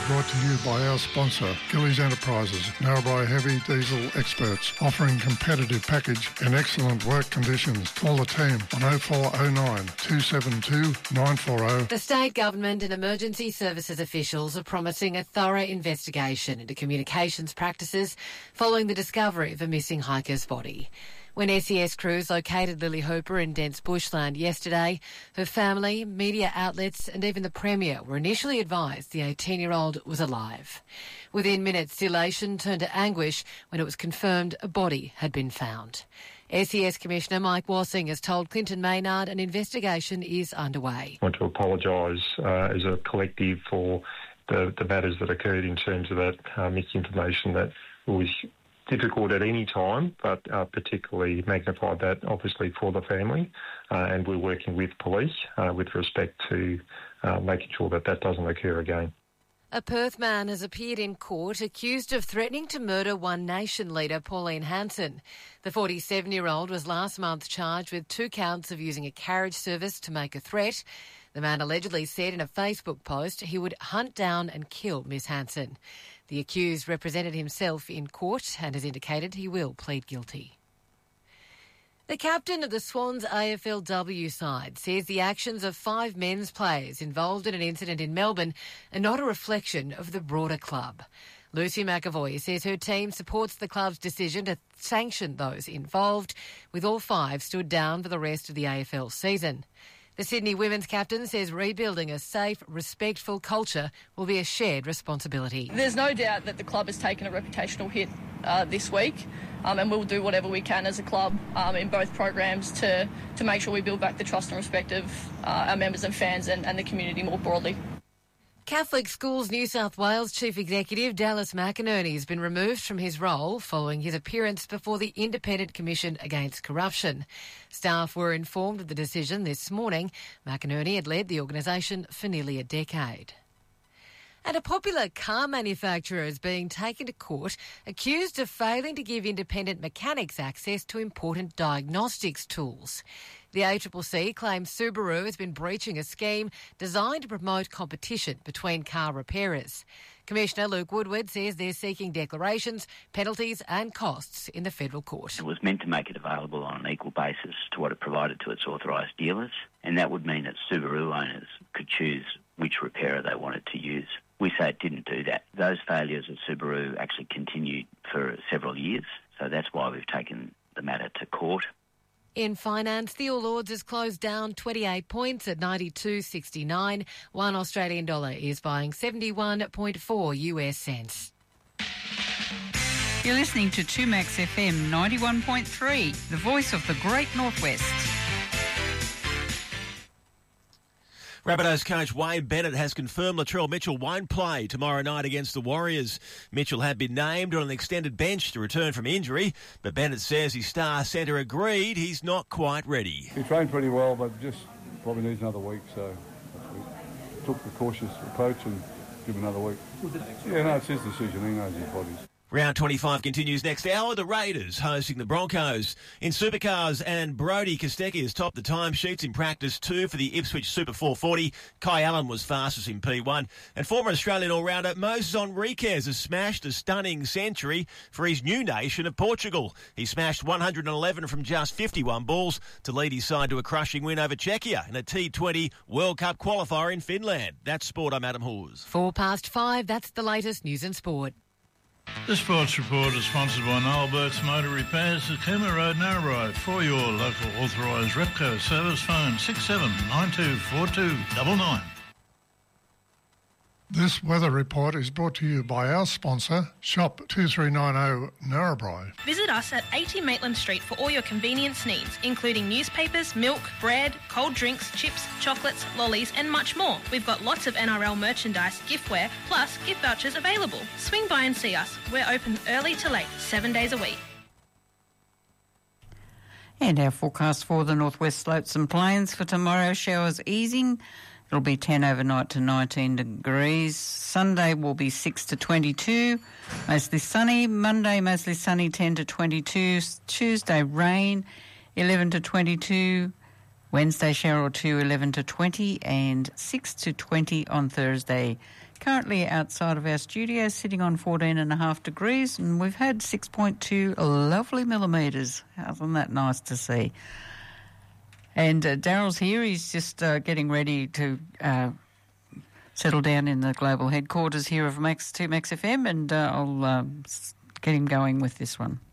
brought to you by our sponsor, Gillies Enterprises, Narrabri heavy diesel experts, offering competitive package and excellent work conditions. Call the team on 0409 272 940. The state government and emergency services officials are promising a thorough investigation into communications practices following the discovery of a missing hiker's body. When SES crews located Lily Hooper in dense bushland yesterday, her family, media outlets and even the Premier were initially advised the 18-year-old was alive. Within minutes, elation turned to anguish when it was confirmed a body had been found. SES Commissioner Mike Wassing has told Clinton Maynard an investigation is underway. I want to apologise as a collective for the matters that occurred in terms of that misinformation that was difficult at any time, but particularly magnified that obviously for the family, and we're working with police with respect to making sure that that doesn't occur again. A Perth man has appeared in court accused of threatening to murder One Nation leader Pauline Hanson. The 47-year-old was last month charged with 2 counts of using a carriage service to make a threat. The man allegedly said in a Facebook post he would hunt down and kill Miss Hanson. The accused represented himself in court and has indicated he will plead guilty. The captain of the Swans AFLW side says the actions of 5 men's players involved in an incident in Melbourne are not a reflection of the broader club. Lucy McAvoy says her team supports the club's decision to sanction those involved, with all 5 stood down for the rest of the AFL season. The Sydney women's captain says rebuilding a safe, respectful culture will be a shared responsibility. There's no doubt that the club has taken a reputational hit this week, and we'll do whatever we can as a club in both programs to make sure we build back the trust and respect of our members and fans and the community more broadly. Catholic Schools New South Wales Chief Executive Dallas McInerney has been removed from his role following his appearance before the Independent Commission Against Corruption. Staff were informed of the decision this morning. McInerney had led the organisation for nearly a decade. And a popular car manufacturer is being taken to court accused of failing to give independent mechanics access to important diagnostics tools. The ACCC claims Subaru has been breaching a scheme designed to promote competition between car repairers. Commissioner Luke Woodward says they're seeking declarations, penalties and costs in the federal court. It was meant to make it available on an equal basis to what it provided to its authorised dealers, and that would mean that Subaru owners could choose which repairer they wanted to use. We say it didn't do that. Those failures of Subaru actually continued for several years, so that's why we've taken the matter to court. In finance, the All Ords has closed down 28 points at 92.69. $1 Australian dollar is buying 71.4 US cents. You're listening to 2Max FM 91.3, the voice of the Great Northwest. Rabbitohs coach Wayne Bennett has confirmed Latrell Mitchell won't play tomorrow night against the Warriors. Mitchell had been named on an extended bench to return from injury, but Bennett says his star centre agreed he's not quite ready. He trained pretty well, but just probably needs another week, so we took the cautious approach and give him another week. Yeah, no, it's his decision. He knows his body. Round 25 continues next hour. The Raiders hosting the Broncos. In Supercars, and Brody Kostecki has topped the timesheets in practice 2 for the Ipswich Super 440. Kai Allen was fastest in P1. And former Australian all-rounder Moses Henriquez has smashed a stunning century for his new nation of Portugal. He smashed 111 from just 51 balls to lead his side to a crushing win over Czechia in a T20 World Cup qualifier in Finland. That's sport. I'm Adam Hawes. 5:04, that's the latest news and sport. The Sports Report is sponsored by Noel Burt's Motor Repairs at Cooma Road, Narrabri. For your local authorised Repco service, phone 67924299. This weather report is brought to you by our sponsor, Shop 2390 Narrabri. Visit us at 80 Maitland Street for all your convenience needs, including newspapers, milk, bread, cold drinks, chips, chocolates, lollies and much more. We've got lots of NRL merchandise, giftware, plus gift vouchers available. Swing by and see us. We're open early to late, 7 days a week. And our forecast for the northwest slopes and plains for tomorrow, showers easing. It'll be 10 overnight to 19 degrees. Sunday will be 6 to 22, mostly sunny. Monday, mostly sunny, 10 to 22. Tuesday, rain, 11 to 22. Wednesday, shower or two, 11 to 20, and 6 to 20 on Thursday. Currently outside of our studio, sitting on 14.5 degrees, and we've had 6.2 lovely millimetres. Isn't that nice to see? And Daryl's here. He's just getting ready to settle down in the global headquarters here of Max FM, and I'll get him going with this one.